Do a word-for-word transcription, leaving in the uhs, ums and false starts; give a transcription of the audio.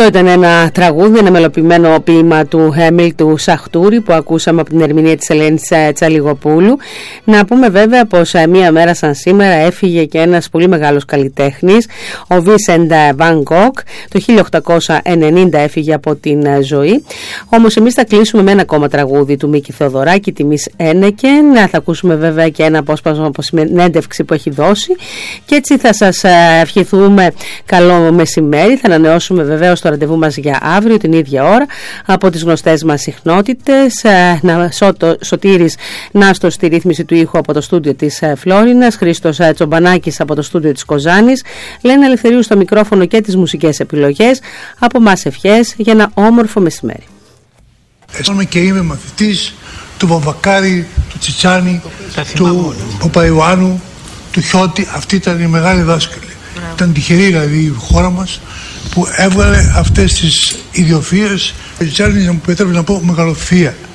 Αυτό ήταν ένα τραγούδι, ένα μελοποιημένο ποίημα του Μίλτου Σαχτούρη που ακούσαμε από την ερμηνεία της Ελένης Τσαλιγοπούλου. Να πούμε βέβαια πως μία μέρα σαν σήμερα έφυγε και ένας πολύ μεγάλος καλλιτέχνης, ο Βίσεντ Βαν Γκόγκ. Το χίλια οκτακόσια ενενήντα έφυγε από την ζωή. Όμως εμείς θα κλείσουμε με ένα ακόμα τραγούδι του Μίκη Θεοδωράκη, τιμής Ένεκεν. Θα ακούσουμε βέβαια και ένα απόσπασμα από συνέντευξη που έχει δώσει. Και έτσι θα σας ευχηθούμε καλό μεσημέρι. Θα ανανεώσουμε βεβαίως το ραντεβού μας για αύριο την ίδια ώρα από τις γνωστές μας συχνότητες. Σώτο, Σωτήρης Νάστος στη ρύθμιση του ήχου από το στούντιο της Φλόρινας, Χρήστος Τσομπανάκης από το στούντιο της Κοζάνης, Λένα Ελευθερίου στο μικρόφωνο και τις μουσικές επιλογές. Από μας ευχές για ένα όμορφο μεσημέρι. Αισθάνομαι και είμαι μαθητής του Βαμβακάρη, του Τσιτσάνη, του Παπαϊωάννου, του Χιώτη. Αυτοί ήταν οι μεγάλοι δάσκαλοι. Yeah. Ήταν τυχερή δηλαδή η χώρα μας που έβγαλε αυτές τις ιδιοφυΐες. Ο Τσιτσάνης, μου επιτρέπει να πω, μεγαλοφυΐα.